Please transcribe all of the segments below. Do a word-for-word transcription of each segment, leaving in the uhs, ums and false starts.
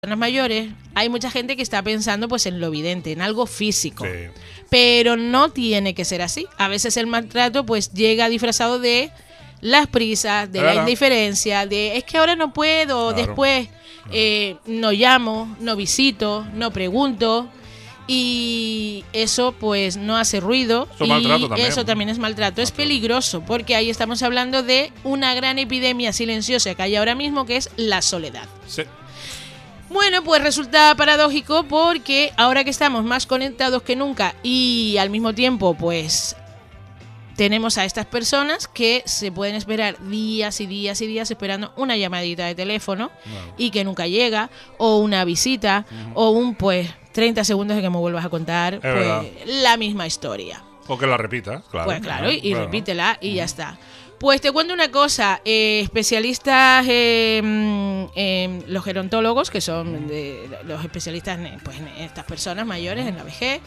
personas mayores, hay mucha gente que está pensando pues en lo evidente, en algo físico. Sí. Pero no tiene que ser así. A veces el maltrato pues llega disfrazado de las prisas, de Claro. la indiferencia, de es que ahora no puedo, Claro. después eh, no llamo, no visito, no pregunto. Y eso pues no hace ruido. Eso y maltrato también. eso también es maltrato. Es peligroso porque ahí estamos hablando de una gran epidemia silenciosa que hay ahora mismo, que es la soledad. Sí. Bueno, pues resulta paradójico porque ahora que estamos más conectados que nunca y al mismo tiempo pues tenemos a estas personas que se pueden esperar días y días y días esperando una llamadita de teléfono Bueno. y que nunca llega, o una visita, o un pues treinta segundos de que me vuelvas a contar pues verdad. la misma historia. O que la repita, claro. Pues claro, y, y Claro. repítela y ya está. Pues te cuento una cosa, eh, especialistas, eh, mm, eh, los gerontólogos, que son de, los especialistas en, pues, en estas personas mayores, en la vejez,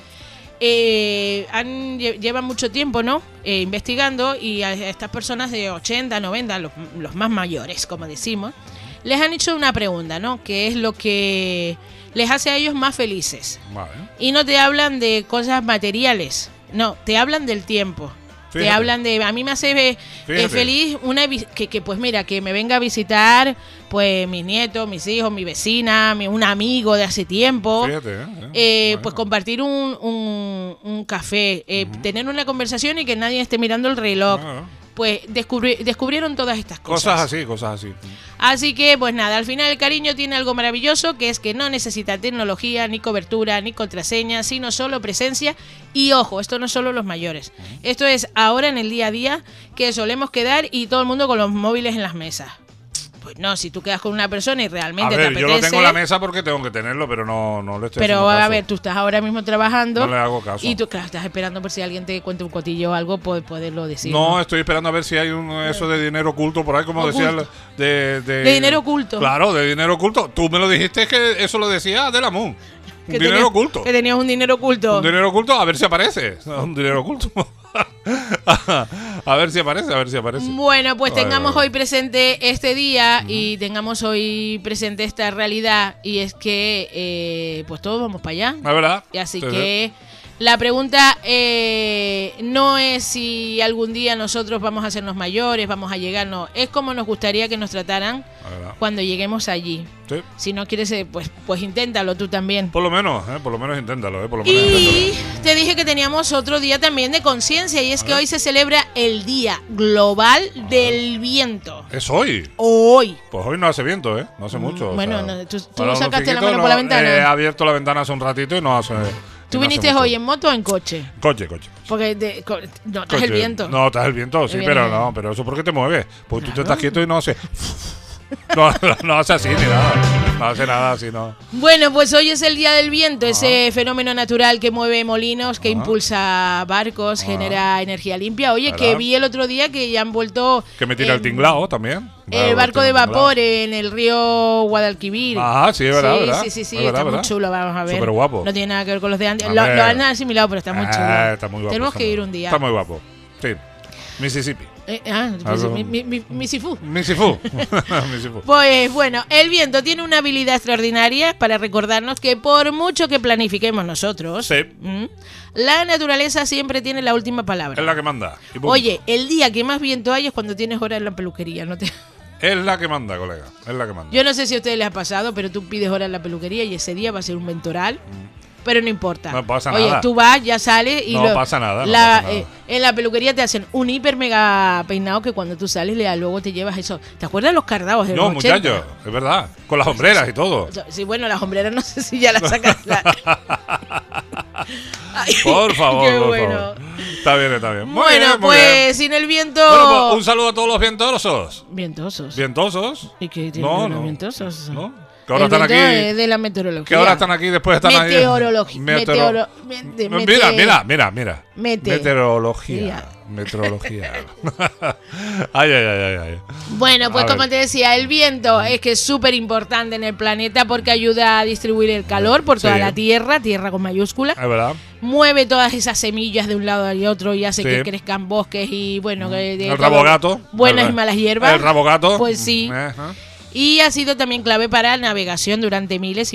eh, han, lle- llevan mucho tiempo, ¿no? Eh, investigando, y a estas personas de ochenta, noventa, los, los más mayores, como decimos, les han hecho una pregunta, ¿no? Que es lo que les hace a ellos más felices. Vale. Y no te hablan de cosas materiales, no, te hablan del tiempo. Te Fíjate. hablan de, a mí me hace eh, Fíjate. feliz una vi- que, que pues mira, que me venga a visitar pues mis nietos, mis hijos, mi vecina, mi- un amigo de hace tiempo. Fíjate, ¿eh? Eh, Bueno. Pues compartir un, un, un café, eh, tener una conversación y que nadie esté mirando el reloj. Ah, Pues descubri- descubrieron todas estas cosas. Cosas así, cosas así. Así que, pues nada, al final el cariño tiene algo maravilloso, que es que no necesita tecnología, ni cobertura, ni contraseña, sino solo presencia. Y ojo, esto no es solo los mayores. Esto es ahora en el día a día, que solemos quedar y todo el mundo con los móviles en las mesas. Pues no, si tú quedas con una persona y A realmente ver, te yo apetece... lo tengo en la mesa porque tengo que tenerlo, pero no, no le estoy Pero haciendo a caso. ver, tú estás ahora mismo trabajando. No le hago caso. Y tú, claro, estás esperando por si alguien te cuenta un cotillo o algo, pues poderlo decir. No, estoy esperando a ver si hay un eso de dinero oculto por ahí, como Oculto. decía el- de, de, De dinero oculto. Claro, de dinero oculto. Tú me lo dijiste que eso lo decía Adela Moon. Un Que dinero tenías- oculto. Que tenías un dinero oculto. Un dinero oculto, a ver si aparece. Un dinero oculto. A ver si aparece, a ver si aparece. Bueno, pues Ay, tengamos ay. hoy presente este día y tengamos hoy presente esta realidad, y es que eh, pues todos vamos para allá. ¿Es verdad? Y así Sí, que la pregunta eh, no es si algún día nosotros vamos a hacernos mayores, vamos a llegar, no. Es como nos gustaría que nos trataran sí. Es verdad. cuando lleguemos allí. Sí. Si no quieres, eh, pues, pues inténtalo tú también. Por lo menos, ¿eh? Por lo menos inténtalo, ¿eh? Por lo menos Y inténtalo. te dije que teníamos otro día también de conciencia, y es A que ver. hoy se celebra el Día Global del Viento. Es hoy. Hoy. Pues hoy no hace viento, ¿eh? No hace mucho. o bueno, sea, no, tú- tú para sacaste los la mano por la chiquitos, no, ventana. He abierto la ventana hace un ratito y no hace. ¿Tú y no hace viniste mucho. hoy en moto o en coche? Coche, coche. Porque de, co- no, estás Coche. el viento. No, estás el viento, sí, Viene- pero no, pero eso porque te mueves. Porque tú te Claro. estás quieto y no hace. No, no, no hace así ni nada. No hace nada así, no. Bueno, pues hoy es el Día del Viento, Ah. ese fenómeno natural que mueve molinos, que Ah. impulsa barcos, Ah. genera energía limpia. Oye, que ¿Verdad? vi el otro día que ya han vuelto... Que me tira el em, tinglao también. El barco de vapor en el río Guadalquivir. Ajá, sí, es verdad, sí, verdad. sí, sí, sí, Es verdad, está muy verdad. chulo, vamos a ver. Súper guapo. No tiene nada que ver con los de antes. Lo, Hombre. lo han asimilado, pero está muy chulo. Ah, está muy guapo. Tenemos está que muy- ir un día. Está muy guapo. Sí. Mississippi. Eh, ah, pues, Algo- mi, mi, mi- mi Sifu. Missifú. Missifú. Pues bueno, el viento tiene una habilidad extraordinaria para recordarnos que por mucho que planifiquemos nosotros, Sí. ¿m? la naturaleza siempre tiene la última palabra. Es la que manda. Y punto. Oye, el día que más viento hay es cuando tienes hora en la peluquería. No te... Es la que manda, colega. Es la que manda. Yo no sé si a ustedes les ha pasado, pero tú pides hora en la peluquería y ese día va a ser un ventoral. Pero no importa. No pasa Oye, nada. tú vas, ya sales y No lo- pasa nada, no la- pasa nada. eh, en la peluquería te hacen un hiper mega peinado que cuando tú sales le- luego te llevas eso. ¿Te acuerdas de los cardados de No, los ochenta? muchachos, es verdad. Con las hombreras y todo. Sí, bueno, las hombreras no sé si ya las sacas. Ay, Por favor, qué por bueno. favor. Está bien, está bien. Muy Bueno, bien, muy pues bien. sin el viento. Bueno, pues, un saludo a todos los vientosos. Vientosos. ¿Vientosos? ¿Y qué tienen No, los no. vientosos? ¿No? Que ahora El están viento aquí. es de la meteorología. Que ahora están aquí después están ahí. Meteorología. Meteoro- Meteoro- mete- Mira, mete- mira, mira, mira. Mete- Meteorología. Meteorología. Ay, ay, ay, ay, ay. Bueno, pues A como ver. te decía, el viento es que es súper importante en el planeta porque ayuda a distribuir el calor por toda Sí. la Tierra, Tierra con mayúscula. Es verdad. Mueve todas esas semillas de un lado al otro y hace Sí. que crezcan bosques y bueno, que de El todo- rabo gato. buenas El- y malas hierbas. El rabo gato. Pues sí. Ajá. y ha sido también clave para navegación durante miles